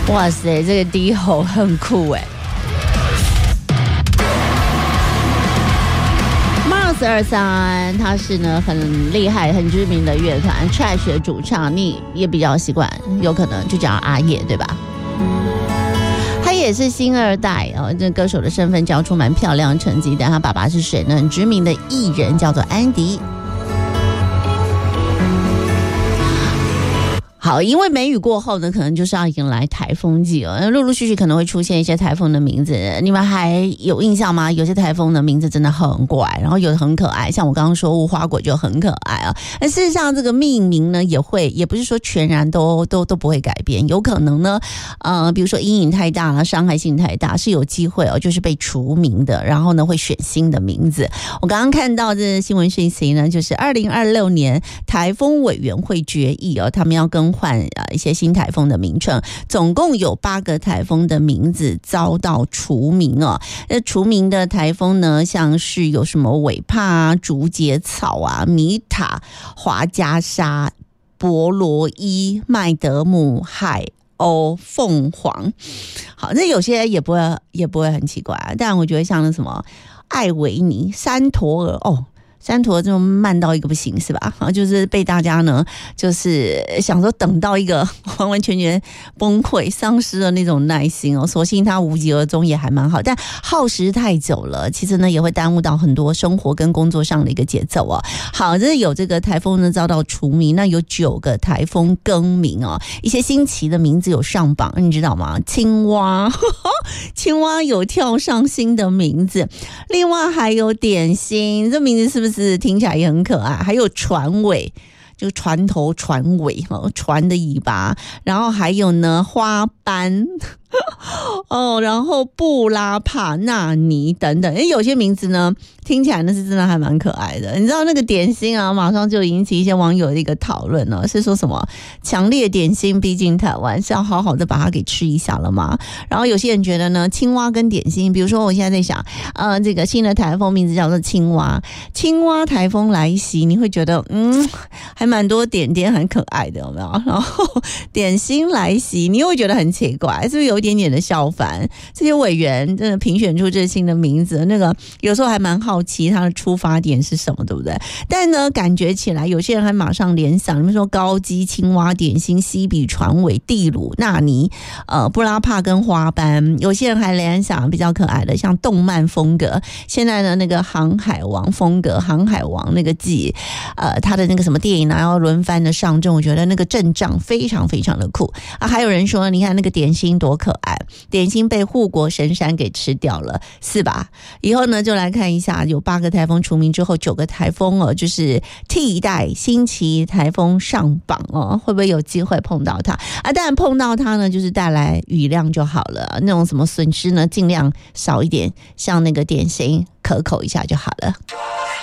哇塞，这个低吼很酷哎。Mars23，他是呢很厉害、很知名的乐团 Trash 的主唱，你也比较习惯，有可能就叫阿叶，对吧？他也是星二代哦，这歌手的身份交出蛮漂亮的成绩，但他爸爸是谁呢？很知名的艺人，叫做安迪。好，因为梅雨过后呢，可能就是要迎来台风季了，陆陆续续可能会出现一些台风的名字，你们还有印象吗？有些台风的名字真的很怪，然后有的很可爱，像我刚刚说无花果就很可爱啊。但事实上，这个命名呢也不是说全然都不会改变，有可能呢，比如说阴影太大了，伤害性太大，是有机会哦，就是被除名的，然后呢会选新的名字。我刚刚看到这新闻讯息呢，就是2026年台风委员会决议哦，他们要更换一些新台风的名称，总共有8个台风的名字遭到除名哦。除名的台风呢，像是有什么尾帕啊、竹节草啊、米塔、华加莎、博罗伊、麦德姆、海鸥、凤凰。好，那有些也不会很奇怪，但我觉得像那什么艾维尼、山陀尔哦。山陀这么慢到一个不行是吧？就是被大家呢，就是想说等到一个完完全全崩溃、丧失了那种耐心哦。所幸他无疾而终也还蛮好，但耗时太久了，其实呢也会耽误到很多生活跟工作上的一个节奏哦。好，这有这个台风呢遭到除名，那有9个台风更名哦，一些新奇的名字有上榜，你知道吗？青蛙，青蛙有跳上新的名字，另外还有点心，这名字是不是？听起来也很可爱，还有船尾，就船头船尾船的尾巴，然后还有呢花斑哦，然后布拉帕纳尼等等，有些名字呢听起来呢是真的还蛮可爱的。你知道那个点心啊，马上就引起一些网友的一个讨论了，是说什么强烈点心逼近台湾，是要好好的把它给吃一下了吗？然后有些人觉得呢，青蛙跟点心，比如说我现在在想，这个新的台风名字叫做青蛙，青蛙台风来袭，你会觉得还蛮多点点很可爱的，有没有？然后点心来袭，你又会觉得很奇怪，是不是有一点点的笑翻？这些委员真的评选出这新的名字，那个有时候还蛮好奇他的出发点是什么，对不对？但呢，感觉起来有些人还马上联想，你们说高基、青蛙、点心、西比、船尾、地鲁、纳尼、布拉帕跟花斑，有些人还联想比较可爱的，像动漫风格。现在的那个航海王风格，航海王那个季，他的那个什么电影呢，要轮番的上阵，我觉得那个阵仗非常非常的酷啊！还有人说，你看那个点心多可爱，点心被护国神山给吃掉了，是吧？以后呢，就来看一下，有8个台风除名之后，9个台风哦，就是替代新奇台风上榜哦，会不会有机会碰到它啊？当然碰到它呢，就是带来雨量就好了，那种什么损失呢，尽量少一点，像那个点心可口一下就好了。